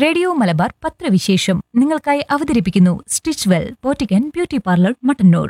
Radio Malabar പത്രവിശേഷം നിങ്ങൾക്കായി അവതരിപ്പിക്കുന്നു stitch well പോറ്റിക്കൻ beauty parlour Mattannur.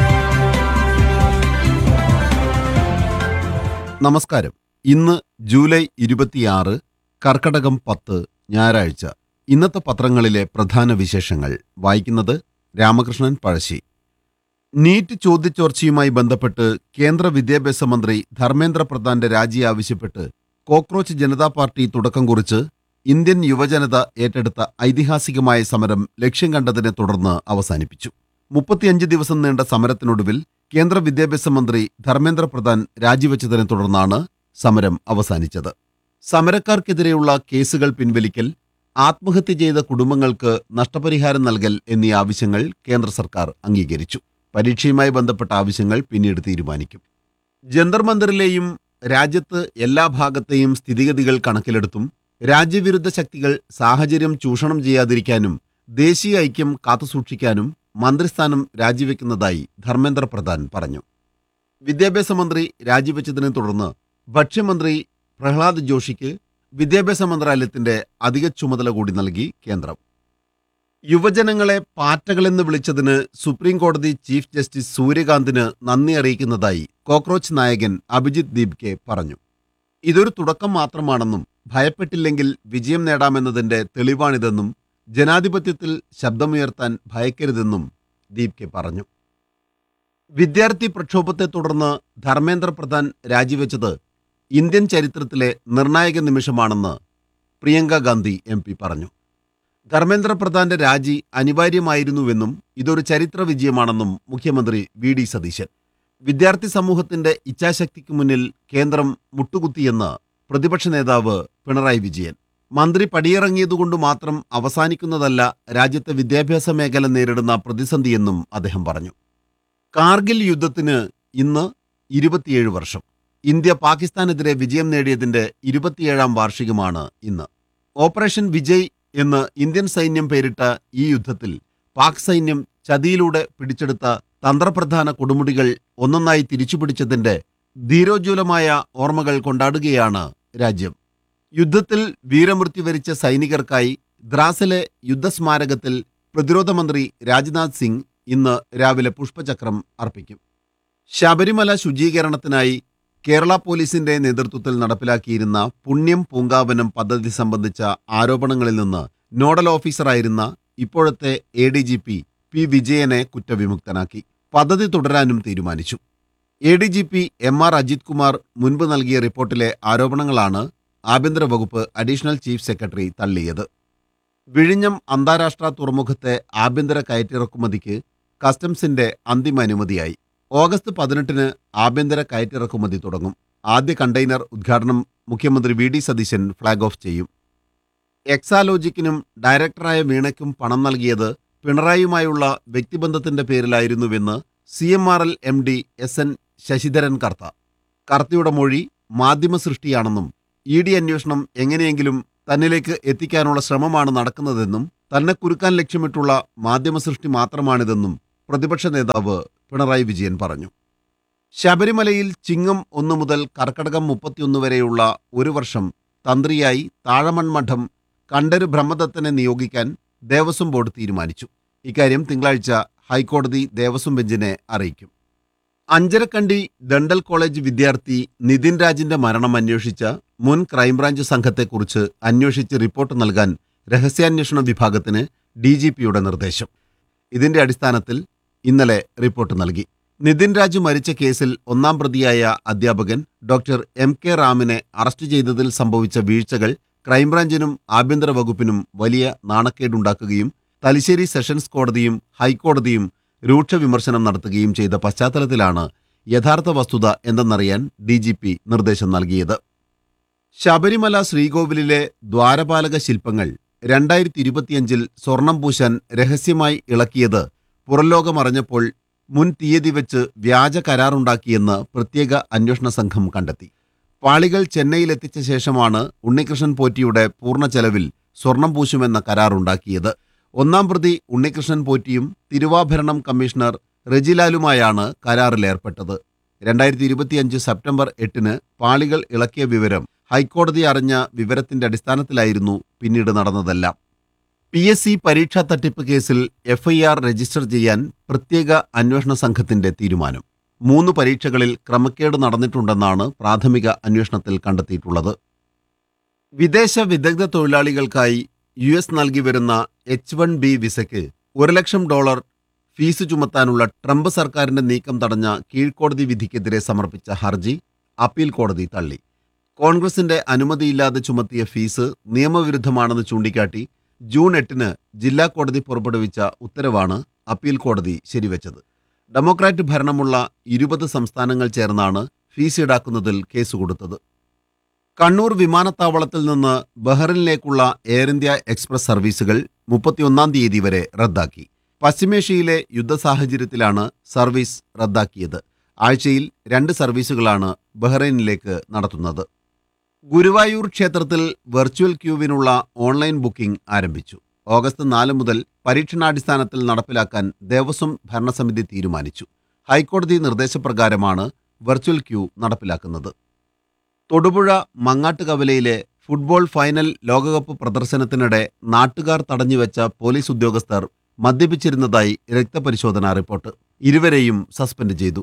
നമസ്കാരം. ഇന്ന് ജൂലൈ 26 കർക്കടകം 10 ഞായറാഴ്ച. ഇന്നത്തെ പത്രങ്ങളിലെ പ്രധാന വിശേഷങ്ങൾ വായിക്കുന്നത് രാമകൃഷ്ണൻ പഴശ്ശി. നീറ്റ് ചോദ്യചോർച്ചയുമായി ബന്ധപ്പെട്ട് കേന്ദ്ര വിദ്യാഭ്യാസ മന്ത്രി ധർമ്മേന്ദ്ര പ്രധാന്റെ രാജി ആവശ്യപ്പെട്ട് കോക്രോച്ച് ജനതാ പാർട്ടി തുടക്കം കുറിച്ച് ഇന്ത്യൻ യുവജനത ഏറ്റെടുത്ത ഐതിഹാസികമായ സമരം ലക്ഷ്യം കണ്ടതിനെ തുടർന്ന് അവസാനിപ്പിച്ചു. 35 ദിവസം നീണ്ട സമരത്തിനൊടുവിൽ കേന്ദ്ര വിദ്യാഭ്യാസ മന്ത്രി ധർമ്മേന്ദ്ര പ്രധാൻ രാജിവെച്ചതിനെ തുടർന്നാണ് സമരം അവസാനിച്ചത്. സമരക്കാർക്കെതിരെയുള്ള കേസുകൾ പിൻവലിക്കൽ, ആത്മഹത്യ ചെയ്ത കുടുംബങ്ങൾക്ക് നഷ്ടപരിഹാരം നൽകൽ എന്നീ ആവശ്യങ്ങൾ കേന്ദ്ര സർക്കാർ അംഗീകരിച്ചു. പരീക്ഷയുമായി ബന്ധപ്പെട്ട ആവശ്യങ്ങൾ പിന്നീട് തീരുമാനിക്കും. ജന്തർ മന്ദിറിലെയും രാജ്യത്ത് എല്ലാ ഭാഗത്തെയും സ്ഥിതിഗതികൾ കണക്കിലെടുത്തും രാജ്യവിരുദ്ധ ശക്തികൾ സാഹചര്യം ചൂഷണം ചെയ്യാതിരിക്കാനും ദേശീയ ഐക്യം കാത്തുസൂക്ഷിക്കാനും മന്ത്രിസ്ഥാനം രാജിവെക്കുന്നതായി ധർമ്മേന്ദ്ര പ്രധാൻ പറഞ്ഞു. വിദ്യാഭ്യാസ മന്ത്രി രാജിവെച്ചതിനെ തുടർന്ന് ഭക്ഷ്യമന്ത്രി പ്രഹ്ലാദ് ജോഷിക്ക് വിദ്യാഭ്യാസ മന്ത്രാലയത്തിന്റെ അധിക ചുമതല കൂടി നൽകി കേന്ദ്രം. യുവജനങ്ങളെ പാറ്റകളെന്ന് വിളിച്ചതിന് സുപ്രീം കോടതി ചീഫ് ജസ്റ്റിസ് സൂര്യകാന്തിന് നന്ദി അറിയിക്കുന്നതായി കോക്രോച്ച് നായകൻ അഭിജിത്ത് ദീപ്കെ പറഞ്ഞു. ഇതൊരു തുടക്കം മാത്രമാണെന്നും ഭയപ്പെട്ടില്ലെങ്കിൽ വിജയം നേടാമെന്നതിന്റെ തെളിവാണിതെന്നും ജനാധിപത്യത്തിൽ ശബ്ദമുയർത്താൻ ഭയക്കരുതെന്നും ദീപ്കെ പറഞ്ഞു. വിദ്യാർത്ഥി പ്രക്ഷോഭത്തെ തുടർന്ന് ധർമ്മേന്ദ്ര പ്രധാൻ രാജിവെച്ചത് ഇന്ത്യൻ ചരിത്രത്തിലെ നിർണായക നിമിഷമാണെന്ന് പ്രിയങ്ക ഗാന്ധി MP പറഞ്ഞു. ധർമ്മേന്ദ്ര പ്രധാന്റെ രാജി അനിവാര്യമായിരുന്നുവെന്നും ഇതൊരു ചരിത്ര വിജയമാണെന്നും മുഖ്യമന്ത്രി VD സതീശൻ. വിദ്യാർത്ഥി സമൂഹത്തിന്റെ ഇച്ഛാശക്തിക്ക് മുന്നിൽ കേന്ദ്രം മുട്ടുകുത്തിയെന്ന് പ്രതിപക്ഷ നേതാവ് പിണറായി വിജയൻ. മന്ത്രി പടിയിറങ്ങിയതുകൊണ്ട് മാത്രം അവസാനിക്കുന്നതല്ല രാജ്യത്തെ വിദ്യാഭ്യാസ മേഖല നേരിടുന്ന പ്രതിസന്ധിയെന്നും അദ്ദേഹം പറഞ്ഞു. കാർഗിൽ യുദ്ധത്തിന് ഇന്ന് 27 വർഷം. ഇന്ത്യ പാകിസ്ഥാനെതിരെ വിജയം നേടിയതിന്റെ 27ാം വാർഷികമാണ് ഇന്ന്. ഓപ്പറേഷൻ വിജയ് എന്ന് ഇന്ത്യൻ സൈന്യം പേരിട്ട ഈ യുദ്ധത്തിൽ പാക് സൈന്യം ചതിയിലൂടെ പിടിച്ചെടുത്ത തന്ത്രപ്രധാന കൊടുമുടികൾ ഒന്നൊന്നായി തിരിച്ചുപിടിച്ചതിന്റെ ധീരോജ്വലമായ ഓർമ്മകൾ കൊണ്ടാടുകയാണ് രാജ്യം. യുദ്ധത്തിൽ വീരമൃത്യു വരിച്ച സൈനികർക്കായി ദ്രാസിലെ യുദ്ധസ്മാരകത്തിൽ പ്രതിരോധ മന്ത്രി രാജ്നാഥ് സിംഗ് ഇന്ന് രാവിലെ പുഷ്പചക്രം അർപ്പിക്കും. ശബരിമല ശുചീകരണത്തിനായി കേരള പോലീസിന്റെ നേതൃത്വത്തിൽ നടപ്പിലാക്കിയിരുന്ന പുണ്യം പൂങ്കാവനം പദ്ധതി സംബന്ധിച്ച ആരോപണങ്ങളിൽ നിന്ന് നോഡൽ ഓഫീസറായിരുന്ന ഇപ്പോഴത്തെ ADGP P. വിജയനെ കുറ്റവിമുക്തനാക്കി. പദ്ധതി തുടരാനും തീരുമാനിച്ചു. ADGP MR അജിത് കുമാർ മുൻപ് നൽകിയ റിപ്പോർട്ടിലെ ആരോപണങ്ങളാണ് ആഭ്യന്തര വകുപ്പ് അഡീഷണൽ ചീഫ് സെക്രട്ടറി തള്ളിയത്. വിഴിഞ്ഞം അന്താരാഷ്ട്ര തുറമുഖത്തെ ആഭ്യന്തര കയറ്റിറക്കുമതിക്ക് കസ്റ്റംസിന്റെ അന്തിമ അനുമതിയായി. ഓഗസ്റ്റ് 18-ന് ആഭ്യന്തര കയറ്റിറക്കുമതി തുടങ്ങും. ആദ്യ കണ്ടെയ്നർ ഉദ്ഘാടനം മുഖ്യമന്ത്രി VD സതീശൻ ഫ്ളാഗ് ഓഫ് ചെയ്യും. എക്സാലോജിക്കിനും ഡയറക്ടറായ വീണയ്ക്കും പണം നൽകിയത് പിണറായിയുമായുള്ള വ്യക്തിബന്ധത്തിന്റെ പേരിലായിരുന്നുവെന്ന് CMRL MD SN ശശിധരൻ കർത്ത. കർത്തയുടെ മൊഴി മാധ്യമ സൃഷ്ടിയാണെന്നും ED അന്വേഷണം എങ്ങനെയെങ്കിലും തന്നിലേക്ക് എത്തിക്കാനുള്ള ശ്രമമാണ് നടക്കുന്നതെന്നും തന്നെ കുരുക്കാൻ ലക്ഷ്യമിട്ടുള്ള മാധ്യമ സൃഷ്ടി മാത്രമാണിതെന്നും പ്രതിപക്ഷ നേതാവ് പിണറായി വിജയൻ പറഞ്ഞു. ശബരിമലയിൽ ചിങ്ങം 1 മുതൽ കർക്കടകം 31 വരെയുള്ള ഒരു വർഷം തന്ത്രിയായി താഴമൺ മഠം കണ്ഠര് ബ്രഹ്മദത്തനെ നിയോഗിക്കാൻ ദേവസ്വം ബോർഡ് തീരുമാനിച്ചു. ഇക്കാര്യം തിങ്കളാഴ്ച ഹൈക്കോടതി ദേവസ്വം ബെഞ്ചിനെ അറിയിക്കും. അഞ്ചരക്കണ്ടി ദണ്ഡൽ കോളേജ് വിദ്യാർത്ഥി നിതിൻ രാജിന്റെ മരണം അന്വേഷിച്ച മുൻ ക്രൈംബ്രാഞ്ച് സംഘത്തെക്കുറിച്ച് അന്വേഷിച്ച് റിപ്പോർട്ട് നൽകാൻ രഹസ്യാന്വേഷണ വിഭാഗത്തിന് DGPയുടെ നിർദ്ദേശം. ഇതിന്റെ അടിസ്ഥാനത്തിൽ ഇന്നലെ റിപ്പോർട്ട് നൽകി. നിതിൻ രാജു മരിച്ച കേസിൽ ഒന്നാം പ്രതിയായ അധ്യാപകൻ ഡോക്ടർ MK റാമിനെ അറസ്റ്റ് ചെയ്തതിൽ സംഭവിച്ച വീഴ്ചകൾ ക്രൈംബ്രാഞ്ചിനും ആഭ്യന്തര വകുപ്പിനും വലിയ നാണക്കേടുണ്ടാക്കുകയും തലശ്ശേരി സെഷൻസ് കോടതിയും ഹൈക്കോടതിയും രൂക്ഷ വിമർശനം നടത്തുകയും ചെയ്ത പശ്ചാത്തലത്തിലാണ് യഥാർത്ഥ വസ്തുത എന്തെന്നറിയാൻ DGP നിർദ്ദേശം നൽകിയത്. ശബരിമല ശ്രീകോവിലിലെ ദ്വാരപാലക ശില്പങ്ങൾ 2025-ൽ സ്വർണം പൂശാൻ രഹസ്യമായി ഇളക്കിയത് പുറംലോകമറിഞ്ഞപ്പോൾ മുൻ തീയതി വെച്ച് വ്യാജ കരാറുണ്ടാക്കിയെന്ന് പ്രത്യേക അന്വേഷണ സംഘം കണ്ടെത്തി. പാളികൾ ചെന്നൈയിലെത്തിച്ച ശേഷമാണ് ഉണ്ണികൃഷ്ണൻ പോറ്റിയുടെ പൂർണ്ണ ചെലവിൽ സ്വർണം പൂശുമെന്ന കരാറുണ്ടാക്കിയത്. ഒന്നാം പ്രതി ഉണ്ണികൃഷ്ണൻ പോറ്റിയും തിരുവാഭരണം കമ്മീഷണർ റെജിലാലുമായാണ് കരാറിലേർപ്പെട്ടത്. 2025 സെപ്റ്റംബർ 8-ന് പാളികൾ ഇളക്കിയ വിവരം ഹൈക്കോടതി അറിഞ്ഞ വിവരത്തിന്റെ അടിസ്ഥാനത്തിലായിരുന്നു പിന്നീട് നടന്നതെല്ലാം. PSC പരീക്ഷാ തട്ടിപ്പ് കേസിൽ FIR രജിസ്റ്റർ ചെയ്യാൻ പ്രത്യേക അന്വേഷണ സംഘത്തിന്റെ തീരുമാനം. 3 പരീക്ഷകളിൽ ക്രമക്കേട് നടന്നിട്ടുണ്ടെന്നാണ് പ്രാഥമിക അന്വേഷണത്തിൽ കണ്ടെത്തിയിട്ടുള്ളത്. വിദേശ വിദഗ്ധ തൊഴിലാളികൾക്കായി US നൽകി വരുന്ന H-1B വിസയ്ക്ക് $1,00,000 ഫീസ് ചുമത്താനുള്ള ട്രംപ് സർക്കാരിന്റെ നീക്കം തടഞ്ഞ കീഴ്ക്കോടതി വിധിക്കെതിരെ സമർപ്പിച്ച ഹർജി അപ്പീൽ കോടതി തള്ളി. കോൺഗ്രസിന്റെ അനുമതിയില്ലാതെ ചുമത്തിയ ഫീസ് നിയമവിരുദ്ധമാണെന്ന് ചൂണ്ടിക്കാട്ടി ജൂൺ 8-ന് ജില്ലാ കോടതി പുറപ്പെടുവിച്ച ഉത്തരവാണ് അപ്പീൽ കോടതി ശരിവെച്ചത്. ഡെമോക്രാറ്റ് ഭരണമുള്ള 20 സംസ്ഥാനങ്ങൾ ചേർന്നാണ് ഫീസ് ഈടാക്കുന്നതിൽ കേസ് കൊടുത്തത്. കണ്ണൂർ വിമാനത്താവളത്തിൽ നിന്ന് ബഹ്റിനിലേക്കുള്ള എയർ ഇന്ത്യ എക്സ്പ്രസ് സർവീസുകൾ 31 തീയതി വരെ റദ്ദാക്കി. പശ്ചിമേഷ്യയിലെ യുദ്ധസാഹചര്യത്തിലാണ് സർവീസ് റദ്ദാക്കിയത്. ആഴ്ചയിൽ 2 സർവീസുകളാണ് ബഹ്റൈനിലേക്ക് നടത്തുന്നത്. ഗുരുവായൂർ ക്ഷേത്രത്തിൽ വെർച്വൽ ക്യൂവിനുള്ള ഓൺലൈൻ ബുക്കിംഗ് ആരംഭിച്ചു. ഓഗസ്റ്റ് 4 മുതൽ പരീക്ഷണാടിസ്ഥാനത്തിൽ നടപ്പിലാക്കാൻ ദേവസ്വം ഭരണസമിതി തീരുമാനിച്ചു. ഹൈക്കോടതി നിർദ്ദേശപ്രകാരമാണ് വെർച്വൽ ക്യൂ നടപ്പിലാക്കുന്നത്. തൊടുപുഴ മങ്ങാട്ടുകവലയിലെ ഫുട്ബോൾ ഫൈനൽ ലോകകപ്പ് പ്രദർശനത്തിനിടെ നാട്ടുകാർ തടഞ്ഞുവെച്ച പോലീസ് ഉദ്യോഗസ്ഥർ മദ്യപിച്ചിരുന്നതായി രക്തപരിശോധനാ റിപ്പോർട്ട്. ഇരുവരെയും സസ്പെൻഡ് ചെയ്തു.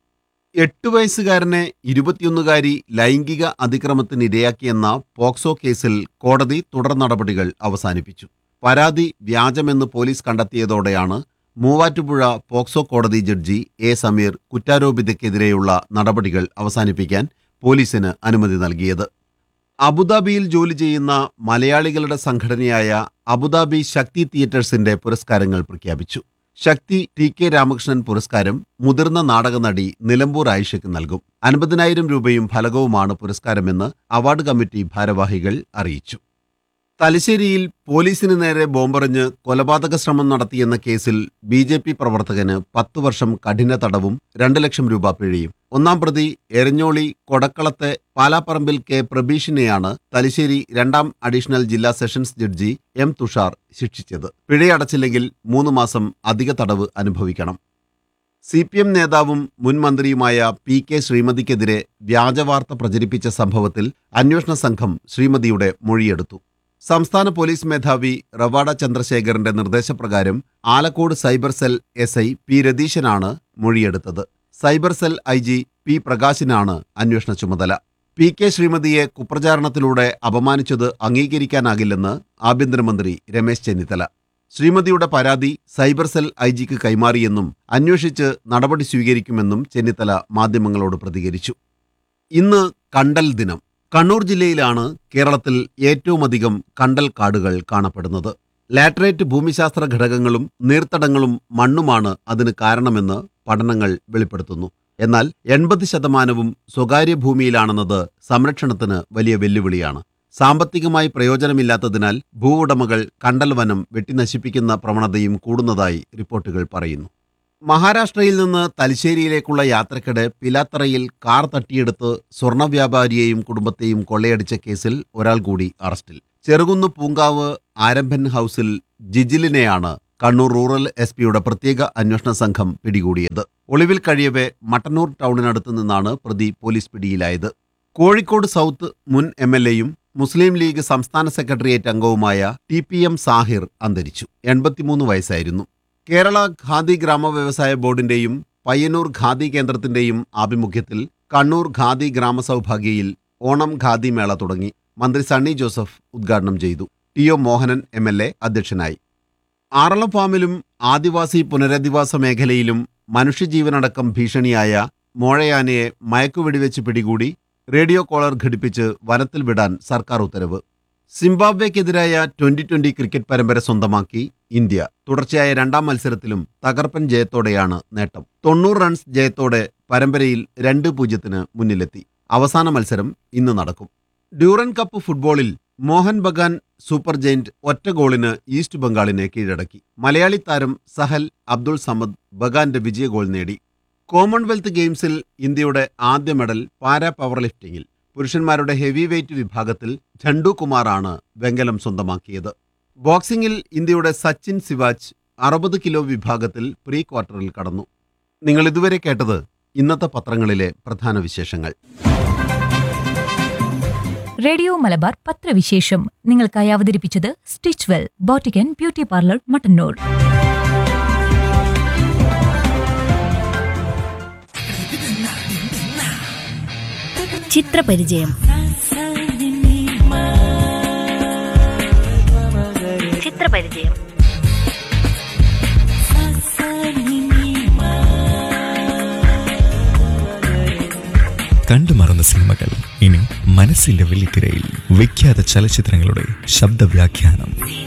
8 വയസ്സുകാരനെ 21കാരി ലൈംഗിക അതിക്രമത്തിനിരയാക്കിയെന്ന പോക്സോ കേസിൽ കോടതി തുടർ നടപടികൾ അവസാനിപ്പിച്ചു. പരാതി വ്യാജമെന്ന് പോലീസ് കണ്ടെത്തിയതോടെയാണ് മൂവാറ്റുപുഴ പോക്സോ കോടതി ജഡ്ജി A. സമീർ കുറ്റാരോപിതയ്ക്കെതിരെയുള്ള നടപടികൾ അവസാനിപ്പിക്കാൻ പോലീസിന് അനുമതി നൽകിയത്. അബുദാബിയിൽ ജോലി ചെയ്യുന്ന മലയാളികളുടെ സംഘടനയായ അബുദാബി ശക്തി തിയേറ്റേഴ്സിന്റെ പുരസ്കാരങ്ങൾ പ്രഖ്യാപിച്ചു. ശക്തി TK രാമകൃഷ്ണൻ പുരസ്കാരം മുതിർന്ന നാടകനടി നിലമ്പൂർ ആയിഷയ്ക്ക് നൽകും. 50,000 രൂപയും ഫലകവുമാണ് പുരസ്കാരമെന്ന് അവാർഡ് കമ്മിറ്റി ഭാരവാഹികൾ അറിയിച്ചു. തലശ്ശേരിയിൽ പോലീസിന് നേരെ ബോംബെറിഞ്ഞ് കൊലപാതക ശ്രമം നടത്തിയെന്ന കേസിൽ BJP പ്രവർത്തകന് 10 വർഷം കഠിന തടവും 2 ലക്ഷം രൂപ പിഴയും. 1-ാം പ്രതി എരഞ്ഞോളി കൊടക്കളത്തെ പാലാപ്പറമ്പിൽ K. പ്രബീഷിനെയാണ് തലശ്ശേരി 2-ാം അഡീഷണൽ ജില്ലാ സെഷൻസ് ജഡ്ജി M. തുഷാർ ശിക്ഷിച്ചത്. പിഴയടച്ചില്ലെങ്കിൽ 3 മാസം അധിക തടവ് അനുഭവിക്കണം. CPM നേതാവും മുൻ മന്ത്രിയുമായ PK ശ്രീമതിക്കെതിരെ വ്യാജവാർത്ത പ്രചരിപ്പിച്ച സംഭവത്തിൽ അന്വേഷണ സംഘം ശ്രീമതിയുടെ മൊഴിയെടുത്തു. സംസ്ഥാന പോലീസ് മേധാവി റവാഡ ചന്ദ്രശേഖരന്റെ നിർദ്ദേശപ്രകാരം Alakode cyber cell SI P. രതീശനാണ് മൊഴിയെടുത്തത്. Cyber cell IG P. പ്രകാശിനാണ് അന്വേഷണ ചുമതല. PK ശ്രീമതിയെ കുപ്രചാരണത്തിലൂടെ അപമാനിച്ചത് അംഗീകരിക്കാനാകില്ലെന്ന് ആഭ്യന്തരമന്ത്രി രമേശ് ചെന്നിത്തല. ശ്രീമതിയുടെ പരാതി സൈബർ സെൽ IGക്ക് കൈമാറിയെന്നും അന്വേഷിച്ച് നടപടി സ്വീകരിക്കുമെന്നും ചെന്നിത്തല മാധ്യമങ്ങളോട് പ്രതികരിച്ചു. ഇന്ന് കണ്ടൽ ദിനം. കണ്ണൂർ ജില്ലയിലാണ് കേരളത്തിൽ ഏറ്റവുമധികം കണ്ടൽ കാടുകൾ കാണപ്പെടുന്നത്. ലാറ്ററേറ്റ് ഭൂമിശാസ്ത്ര ഘടകങ്ങളും നീർത്തടങ്ങളും മണ്ണുമാണ് അതിന് കാരണമെന്ന് പഠനങ്ങൾ വെളിപ്പെടുത്തുന്നു. എന്നാൽ 80% സ്വകാര്യ ഭൂമിയിലാണെന്നത് സംരക്ഷണത്തിന് വലിയ വെല്ലുവിളിയാണ്. സാമ്പത്തികമായി പ്രയോജനമില്ലാത്തതിനാൽ ഭൂവുടമകൾ കണ്ടൽ വനം വെട്ടിനശിപ്പിക്കുന്ന പ്രവണതയും കൂടുന്നതായി റിപ്പോർട്ടുകൾ പറയുന്നു. മഹാരാഷ്ട്രയിൽ നിന്ന് തലശ്ശേരിയിലേക്കുള്ള യാത്രക്കിടെ പിലാത്തറയിൽ കാർ തട്ടിയെടുത്ത് സ്വർണ്ണ വ്യാപാരിയെയും കുടുംബത്തെയും കൊള്ളയടിച്ച കേസിൽ ഒരാൾ കൂടി അറസ്റ്റിൽ. ചെറുകുന്ന് പൂങ്കാവ് ആരംഭൻ ഹൌസിൽ ജിജിലിനെയാണ് കണ്ണൂർ റൂറൽ SP-യുടെ പ്രത്യേക അന്വേഷണ സംഘം പിടികൂടിയത്. ഒളിവിൽ കഴിയവെ മട്ടന്നൂർ ടൗണിനടുത്ത് നിന്നാണ് പ്രതി പോലീസ് പിടിയിലായത്. കോഴിക്കോട് സൗത്ത് മുൻ MLA-യും മുസ്ലിം ലീഗ് സംസ്ഥാന സെക്രട്ടേറിയറ്റ് അംഗവുമായ TPM സാഹിർ അന്തരിച്ചു. 83 വയസ്സായിരുന്നു. കേരള ഖാദി ഗ്രാമവ്യവസായ ബോർഡിന്റെയും പയ്യന്നൂർ ഖാദി കേന്ദ്രത്തിന്റെയും ആഭിമുഖ്യത്തിൽ കണ്ണൂർ ഖാദി ഗ്രാമസൗഭാഗ്യയിൽ ഓണം ഖാദി മേള തുടങ്ങി. മന്ത്രി സണ്ണി ജോസഫ് ഉദ്ഘാടനം ചെയ്തു. TO മോഹനൻ MLA അധ്യക്ഷനായി. ആറളം ഫാമിലും ആദിവാസി പുനരധിവാസ മേഖലയിലും മനുഷ്യജീവനടക്കം ഭീഷണിയായ മോഴയാനയെ മയക്കുവെടിവെച്ച് പിടികൂടി റേഡിയോ കോളർ ഘടിപ്പിച്ച് വനത്തിൽ വിടാൻ സർക്കാർ ഉത്തരവ്. സിംബാബ്വേക്കെതിരായ 2020 ക്രിക്കറ്റ് പരമ്പര സ്വന്തമാക്കി ഇന്ത്യ. തുടർച്ചയായ 2-ാം മത്സരത്തിലും തകർപ്പൻ ജയത്തോടെയാണ് നേട്ടം. 90 റൺസ് ജയത്തോടെ പരമ്പരയിൽ 2-0 മുന്നിലെത്തി. അവസാന മത്സരം ഇന്ന് നടക്കും. ഡ്യൂറൻ കപ്പ് ഫുട്ബോളിൽ മോഹൻ ബഗാൻ സൂപ്പർ ജയന്റ് ഒറ്റ ഗോളിന് ഈസ്റ്റ് ബംഗാളിനെ കീഴടക്കി. മലയാളി താരം സഹൽ അബ്ദുൾ സമദ് ബഗാന്റെ വിജയ ഗോൾ നേടി. കോമൺവെൽത്ത് ഗെയിംസിൽ ഇന്ത്യയുടെ ആദ്യ മെഡൽ പാരാ പവർ ലിഫ്റ്റിംഗിൽ. പുരുഷന്മാരുടെ ഹെവി വെയ്റ്റ് വിഭാഗത്തിൽ ഝണ്ടു കുമാറാണ് വെങ്കലം സ്വന്തമാക്കിയത്. ബോക്സിംഗിൽ ഇന്ത്യയുടെ സച്ചിൻ സിവാച്ച് 60 കിലോ വിഭാഗത്തിൽ പ്രീ ക്വാർട്ടറിൽ കടന്നു. നിങ്ങൾ ഇതുവരെ കേട്ടത് ഇന്നത്തെ പത്രങ്ങളിലെ പ്രധാന വിശേഷങ്ങൾ. റേഡിയോ മലബാർ പത്രവിശേഷം നിങ്ങൾക്കായി അവതരിപ്പിച്ചത് stitch well boutique and beauty parlour Mattannur. ചിത്രപരിചയം. ചിത്രപരിചയം കണ്ടുമറന്ന സിനിമകൾ ഇനി മനസ്സിന്റെ വെള്ളിത്തിരയിൽ. വിഖ്യാത ചലച്ചിത്രങ്ങളുടെ ശബ്ദവ്യാഖ്യാനം.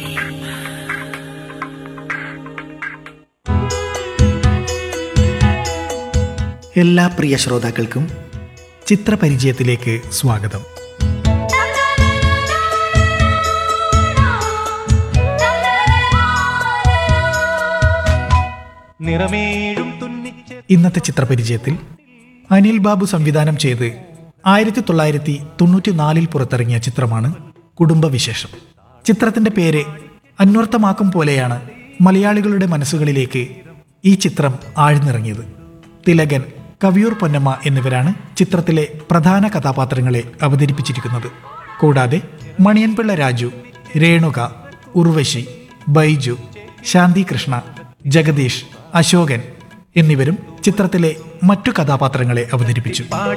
എല്ലാ പ്രിയ ശ്രോതാക്കൾക്കും ചിത്രപരിചയത്തിലേക്ക് സ്വാഗതം. ഇന്നത്തെ ചിത്രപരിചയത്തിൽ അനിൽ ബാബു സംവിധാനം ചെയ്ത് 1994 പുറത്തിറങ്ങിയ ചിത്രമാണ് കുടുംബവിശേഷം. ചിത്രത്തിന്റെ പേര് അന്വർത്ഥമാക്കും പോലെയാണ് മലയാളികളുടെ മനസ്സുകളിലേക്ക് ഈ ചിത്രം ആഴ്ന്നിറങ്ങിയത്. തിലകൻ, കവിയൂർ പൊന്നമ്മ എന്നിവരാണ് ചിത്രത്തിലെ പ്രധാന കഥാപാത്രങ്ങളെ അവതരിപ്പിച്ചിരിക്കുന്നത്. കൂടാതെ മണിയൻപിള്ള രാജു, രേണുക, ഉർവശി, ബൈജു, ശാന്തി കൃഷ്ണ, ജഗദീഷ്, അശോകൻ എന്നിവരും ചിത്രത്തിലെ മറ്റു കഥാപാത്രങ്ങളെ അവതരിപ്പിച്ചു.